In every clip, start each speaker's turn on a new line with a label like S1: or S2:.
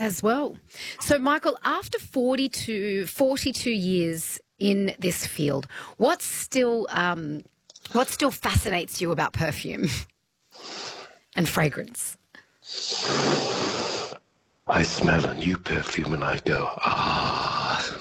S1: as well. So, Michael, after 42 years in this field, what still fascinates you about perfume and fragrance?
S2: I smell a new perfume and I go, ah.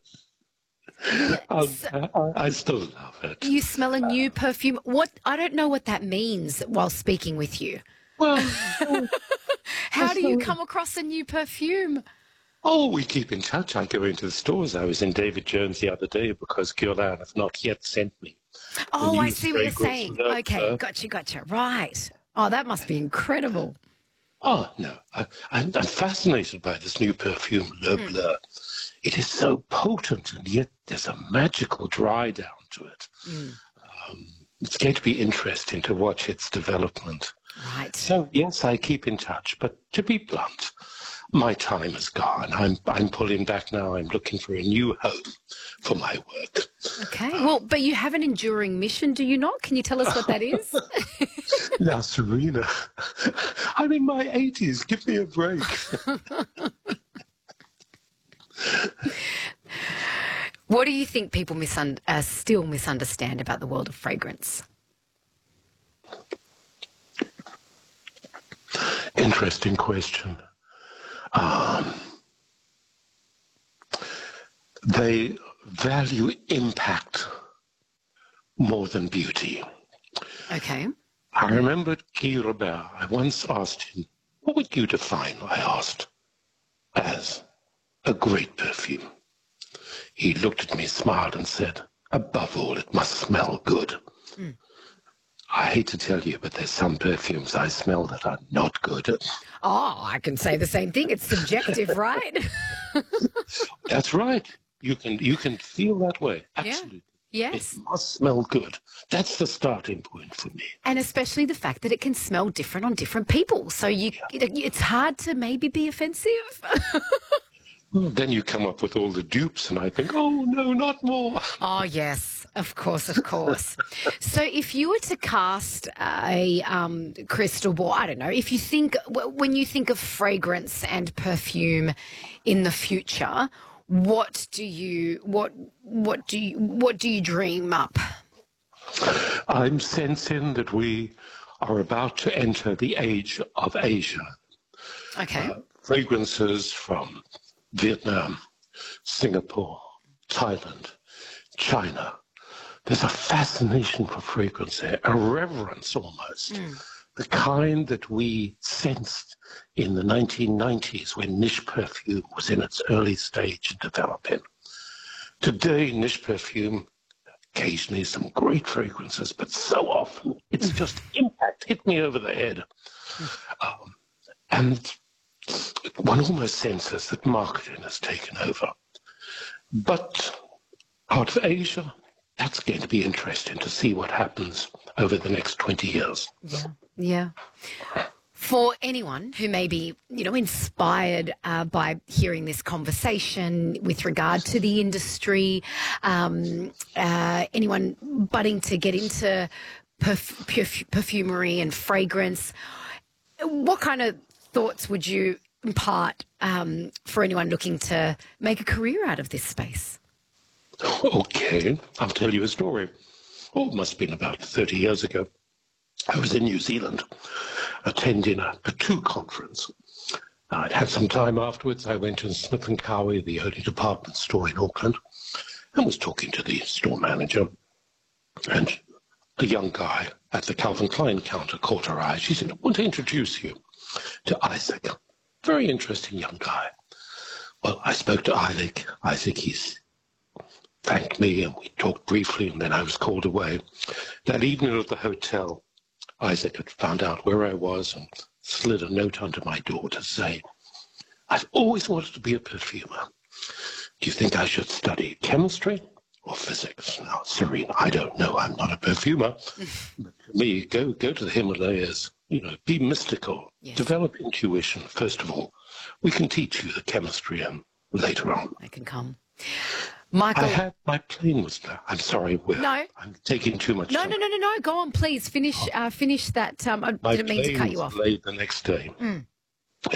S2: I still love it.
S1: You smell a new perfume. I don't know what that means while speaking with you.
S2: Well,
S1: How do you come across a new perfume?
S2: oh, we keep in touch. I go into the stores. I was in David Jones the other day because Guerlain have not yet sent me.
S1: Oh, I see what you're saying. Okay, gotcha. Right. Oh, that must be incredible.
S2: Oh, no. I'm fascinated by this new perfume, Le Bleu. It is so potent, and yet there's a magical dry down to it. It's going to be interesting to watch its development.
S1: Right.
S2: So, yes, I keep in touch, but to be blunt, my time is gone. I'm pulling back now. I'm looking for a new home for my work.
S1: Okay. Well, but you have an enduring mission, do you not? Can you tell us what that is?
S2: Now, Serena, I'm in my 80s. Give me a break.
S1: What do you think people still misunderstand about the world of fragrance?
S2: Interesting question. They value impact more than beauty.
S1: Okay.
S2: I remembered Guy Robert. I once asked him, what would you define, I asked, as a great perfume? He looked at me, smiled and said, above all, it must smell good. I hate to tell you, but there's some perfumes I smell that are not good.
S1: Oh, I can say the same thing. It's subjective, right?
S2: That's right. You can feel that way. Absolutely.
S1: Yeah. Yes.
S2: It must smell good. That's the starting point for me.
S1: And especially the fact that it can smell different on different people. So it's hard to maybe be offensive.
S2: Well, then you come up with all the dupes and I think, oh, no, not more.
S1: Oh, yes, of course. So if you were to cast a crystal ball, I don't know, if you think, when you think of fragrance and perfume in the future, what do you dream up?
S2: I'm sensing that we are about to enter the age of Asia.
S1: Okay.
S2: Fragrances from Vietnam, Singapore, Thailand, China. There's a fascination for fragrance there, a reverence almost. The kind that we sensed in the 1990s when niche perfume was in its early stage of developing. Today, niche perfume, occasionally some great fragrances, but so often it's just impact, hit me over the head. And one almost senses that marketing has taken over. But out of Asia, that's going to be interesting to see what happens over the next 20 years.
S1: Yeah. For anyone who may be, inspired by hearing this conversation with regard to the industry, anyone budding to get into perfumery and fragrance, what kind of thoughts would you impart for anyone looking to make a career out of this space?
S2: Okay, I'll tell you a story. Oh, it must have been about 30 years ago. I was in New Zealand attending a Patu conference. I'd had some time afterwards. I went to Smith & Cowie, the only department store in Auckland, and was talking to the store manager. And a young guy at the Calvin Klein counter caught her eye. She said, I want to introduce you to Isaac. Very interesting young guy. Well, I spoke to Isaac. He's thanked me, and we talked briefly, and then I was called away. That evening at the hotel, Isaac had found out where I was and slid a note under my door to say, I've always wanted to be a perfumer. Do you think I should study chemistry or physics? Now, Serena, I don't know. I'm not a perfumer. But for me, go to the Himalayas, be mystical, develop intuition, first of all. We can teach you the chemistry and later on.
S1: I can come. Michael,
S2: my plane was there. I'm sorry.
S1: No.
S2: I'm taking too much time.
S1: No. Go on, please. Finish that. I didn't mean to cut you off.
S2: My plane was delayed the next day.